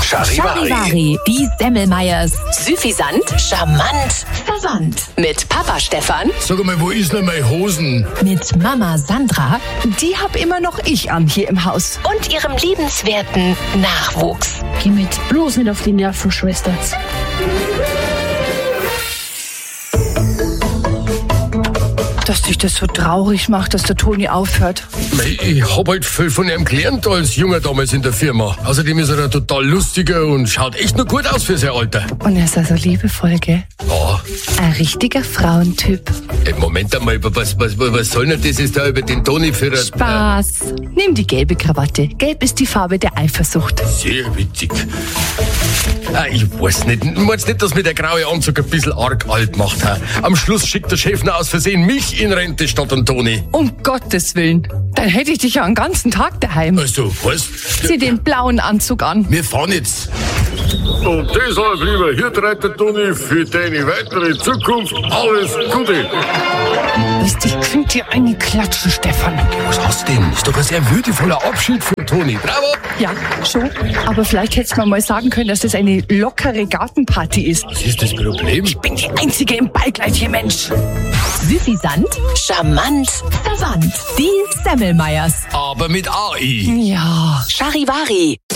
Charivari, die Semmelmeyers. Süffisant, charmant, verwandt. Mit Papa Stefan. Sag mal, wo ist denn meine Hosen? Mit Mama Sandra. Die hab immer noch ich an hier im Haus. Und ihrem liebenswerten Nachwuchs. Geh mit, bloß nicht auf die Nerven, Schwester. Dass dich das so traurig macht, dass der Toni aufhört. Ich hab halt viel von ihm gelernt als Junger damals in der Firma. Außerdem ist er ein total lustiger und schaut echt noch gut aus für sein Alter. Und er ist also liebevoll, gell? Ja. Ein richtiger Frauentyp. Moment einmal, was soll denn das jetzt da über den Toni für ein... Spaß. Nimm die gelbe Krawatte. Gelb ist die Farbe der Eifersucht. Sehr witzig. Ich weiß nicht. Meinst nicht, dass mir der graue Anzug ein bisschen arg alt macht? Am Schluss schickt der Chef noch aus Versehen mich in Rente statt an Toni. Um Gottes Willen. Dann hätte ich dich ja einen ganzen Tag daheim. Also, was? Zieh den blauen Anzug an. Wir fahren jetzt. Und deshalb, lieber Hirtreiter Toni, für deine weitere Zukunft alles Gute. Ich könnte dir einen klatschen, Stefan. Was hast du denn? Ist doch ein sehr würdevoller Abschied für Toni. Bravo! Ja, schon. Aber vielleicht hättest du mir mal sagen können, dass das eine lockere Gartenparty ist. Was ist das Problem? Ich bin die Einzige im Ballkleid, Mensch. Süffisant, charmant, verwandt. Die Semmelmeyers. Aber mit AI. Ja. Charivari.